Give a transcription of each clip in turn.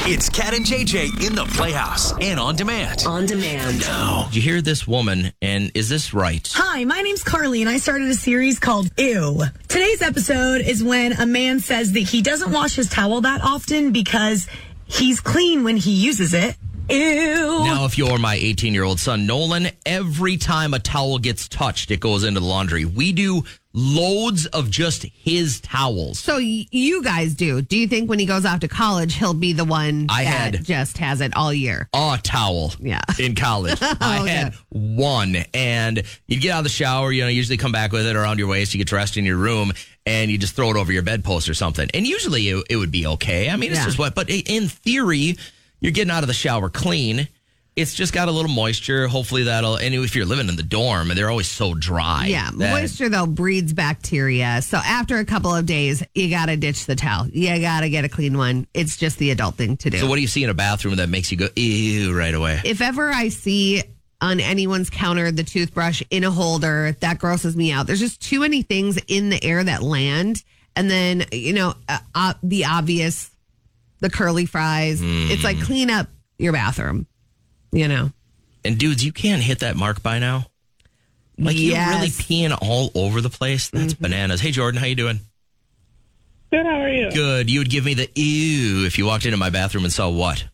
It's Cat and JJ in the Playhouse and on demand. On demand. Now. Did you hear this woman, and is this right? Hi, my name's Carly, and I started a series called Ew. Today's episode is when a man says that he doesn't wash his towel that often because he's clean when he uses it. Ew. Now, if you're my 18-year-old son, Nolan, every time a towel gets touched, it goes into the laundry. We do loads of just his towels. So you guys do. Do you think when he goes off to college, he'll be the one that just has it all year? A towel in college. I had one. And you'd get out of the shower, usually come back with it around your waist. You get dressed in your room, and you just throw it over your bedpost or something. And usually it would be okay. I mean, it's just what. But in theory, you're getting out of the shower clean. It's just got a little moisture. Hopefully that'll, and if you're living in the dorm, they're always so dry. Yeah, moisture, though, breeds bacteria. So after a couple of days, you got to ditch the towel. You got to get a clean one. It's just the adult thing to do. So what do you see in a bathroom that makes you go, ew, right away? If ever I see on anyone's counter the toothbrush in a holder, that grosses me out. There's just too many things in the air that land. And then, the obvious, the curly fries. It's like clean up your bathroom. And dudes, you can't hit that mark by now. Like you're really peeing all over the place. That's bananas. Hey, Jordan, how you doing? Good. How are you? Good. You would give me the ew if you walked into my bathroom and saw what?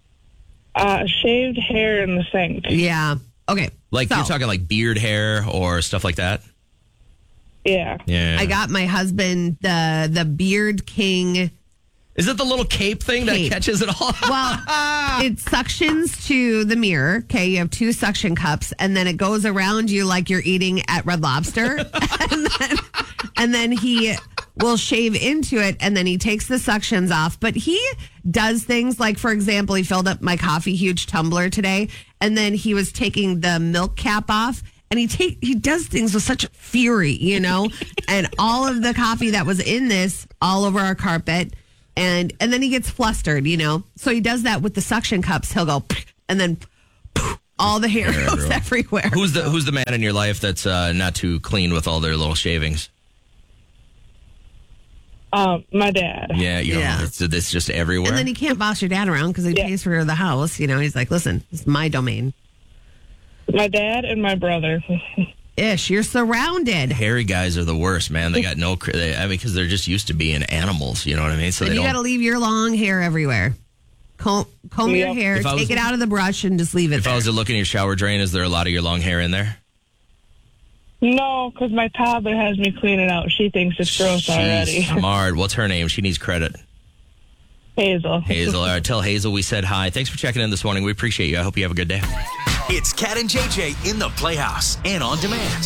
Shaved hair in the sink. Yeah. Okay. Like you're talking like beard hair or stuff like that. Yeah. I got my husband the Beard King. Is it the little cape thing that catches it all? Well, it suctions to the mirror. Okay, you have two suction cups, and then it goes around you like you're eating at Red Lobster. and then he will shave into it, and then he takes the suctions off. But he does things like, for example, he filled up my coffee huge tumbler today, and then he was taking the milk cap off. And he does things with such fury, and all of the coffee that was in this all over our carpet. And then he gets flustered, So he does that with the suction cups. He'll go, and then all the hair goes everywhere. Who's the man in your life that's not too clean with all their little shavings? My dad. Yeah. It's just everywhere. And then he can't boss your dad around because he pays for the house. He's like, listen, it's my domain. My dad and my brother. Ish, you're surrounded. Hairy guys are the worst, man. They got because they're just used to being animals. You know what I mean? So you got to leave your long hair everywhere. Comb your hair, take it out of the brush, and just leave it. If I was to look in your shower drain, is there a lot of your long hair in there? No, because my toddler has me clean it out. She thinks it's gross already. Smart. What's her name? She needs credit. Hazel. All right, tell Hazel we said hi. Thanks for checking in this morning. We appreciate you. I hope you have a good day. It's Cat and JJ in the Playhouse and on demand.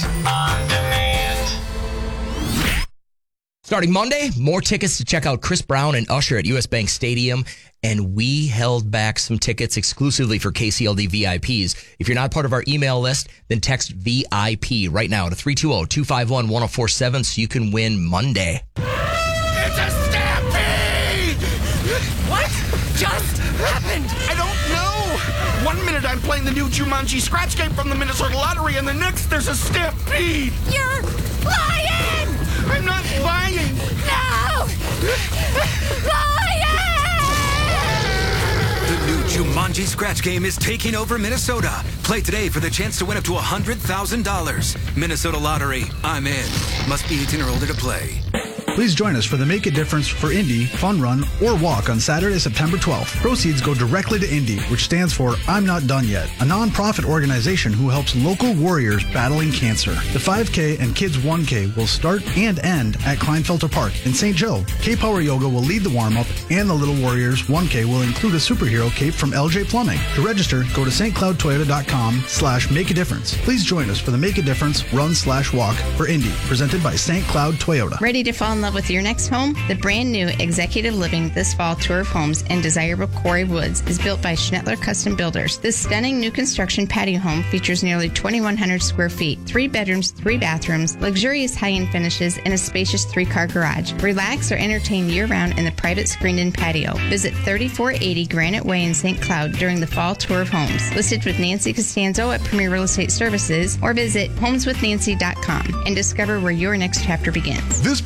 Starting Monday, more tickets to check out Chris Brown and Usher at US Bank Stadium. And we held back some tickets exclusively for KCLD VIPs. If you're not part of our email list, then text VIP right now to 320-251-1047 so you can win Monday. It's a stampede! What just happened? I don't know. 1 minute I'm playing the new Jumanji scratch game from the Minnesota Lottery, and the next there's a stampede. You're lying! I'm not lying. No! Lying! The new Jumanji scratch game is taking over Minnesota. Play today for the chance to win up to $100,000. Minnesota Lottery. I'm in. Must be 18 or older to play. Please join us for the Make a Difference for Indy Fun Run or Walk on Saturday, September 12th. Proceeds go directly to Indy, which stands for I'm Not Done Yet, a non-profit organization who helps local warriors battling cancer. The 5K and Kids 1K will start and end at Kleinfelter Park in St. Joe. K-Power Yoga will lead the warm-up, and the Little Warriors 1K will include a superhero cape from LJ Plumbing. To register, go to stcloudtoyota.com/make a difference. Please join us for the Make a Difference Run/Walk for Indy, presented by St. Cloud Toyota. Ready to fall in love with your next home? The brand new Executive Living This Fall Tour of Homes in desirable Quarry Woods is built by Schnettler Custom Builders. This stunning new construction patio home features nearly 2,100 square feet, 3 bedrooms, 3 bathrooms, luxurious high-end finishes, and a spacious 3-car garage. Relax or entertain year-round in the private screened-in patio. Visit 3480 Granite Way in St. Cloud during the Fall Tour of Homes. Listed with Nancy Costanzo at Premier Real Estate Services, or visit homeswithnancy.com and discover where your next chapter begins. This project is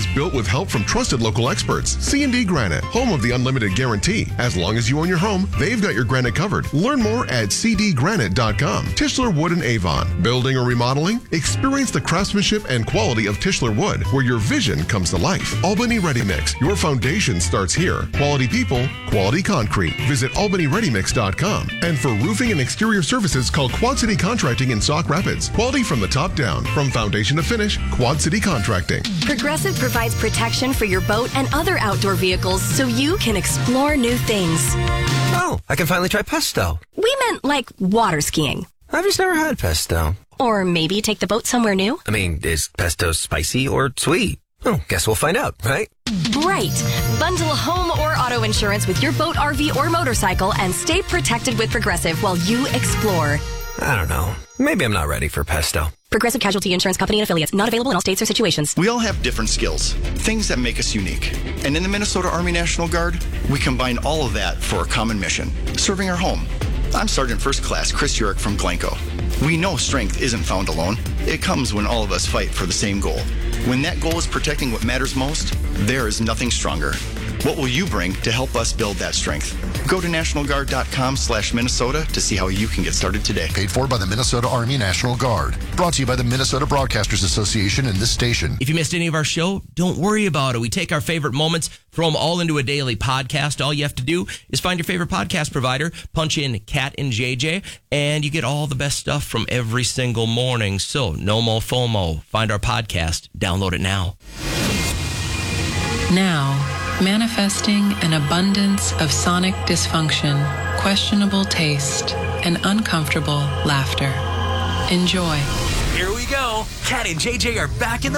built with help from trusted local experts. C&D Granite, home of the unlimited guarantee. As long as you own your home, they've got your granite covered. Learn more at cdgranite.com. Tischler Wood in Avon. Building or remodeling? Experience the craftsmanship and quality of Tischler Wood, where your vision comes to life. Albany Ready Mix. Your foundation starts here. Quality people, quality concrete. Visit albanyreadymix.com. And for roofing and exterior services, call Quad City Contracting in Sauk Rapids. Quality from the top down. From foundation to finish, Quad City Contracting. Progressive provides protection for your boat and other outdoor vehicles so you can explore new things. Oh, I can finally try pesto. We meant like water skiing. I've just never had pesto. Or maybe take the boat somewhere new. I mean, is pesto spicy or sweet? Oh, guess we'll find out, right? Right. Bundle home or auto insurance with your boat, RV, or motorcycle and stay protected with Progressive while you explore. I don't know. Maybe I'm not ready for pesto. Progressive Casualty Insurance Company and Affiliates. Not available in all states or situations. We all have different skills, things that make us unique. And in the Minnesota Army National Guard, we combine all of that for a common mission, serving our home. I'm Sergeant First Class Chris Urick from Glencoe. We know strength isn't found alone. It comes when all of us fight for the same goal. When that goal is protecting what matters most, there is nothing stronger. What will you bring to help us build that strength? Go to nationalguard.com/Minnesota to see how you can get started today. Paid for by the Minnesota Army National Guard. Brought to you by the Minnesota Broadcasters Association and this station. If you missed any of our show, don't worry about it. We take our favorite moments, throw them all into a daily podcast. All you have to do is find your favorite podcast provider, punch in Cat and JJ, and you get all the best stuff from every single morning. So no more FOMO. Find our podcast. Download it now. Now, manifesting an abundance of sonic dysfunction, questionable taste, and uncomfortable laughter. Enjoy. Here we go. Cat and JJ are back in the